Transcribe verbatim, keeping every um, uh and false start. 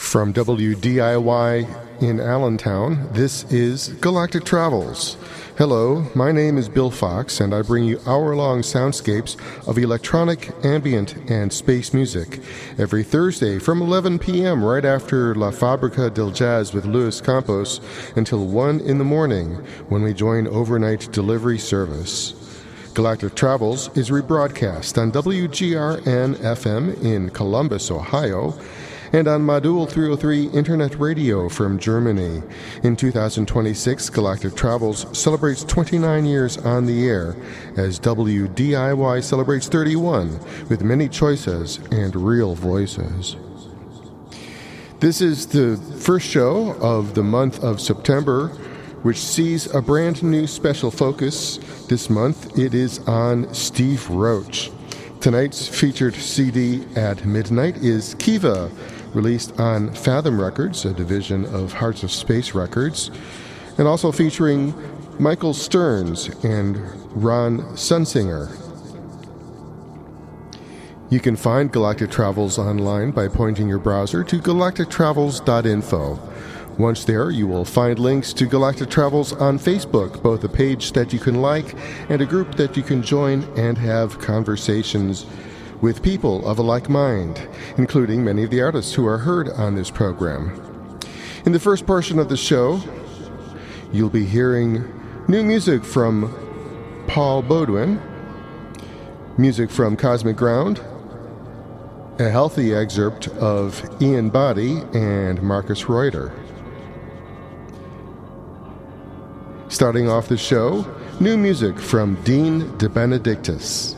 From W D I Y in Allentown, this is Galactic Travels. Hello, my name is Bill Fox, and I bring you hour-long soundscapes of electronic, ambient, and space music every Thursday from eleven p.m. right after La Fabrica del Jazz with Luis Campos until one in the morning when we join overnight delivery service. Galactic Travels is rebroadcast on W G R N F M in Columbus, Ohio, and on Modul three oh three Internet Radio from Germany. In two thousand twenty-six, Galactic Travels celebrates twenty-nine years on the air, as W D I Y celebrates thirty-one, with many choices and real voices. This is the first show of the month of September, which sees a brand new special focus. This month it is on Steve Roach. Tonight's featured C D at midnight is Kiva, released on Fathom Records, a division of Hearts of Space Records, and also featuring Michael Stearns and Ron Sunsinger. You can find Galactic Travels online by pointing your browser to galactic travels dot info. Once there, you will find links to Galactic Travels on Facebook, both a page that you can like and a group that you can join and have conversations with people of a like mind, including many of the artists who are heard on this program. In the first portion of the show, you'll be hearing new music from Paul Beaudoin, music from Cosmic Ground, a healthy excerpt of Ian Boddy and Marcus Reuter. Starting off the show, new music from Dean De Benedictis.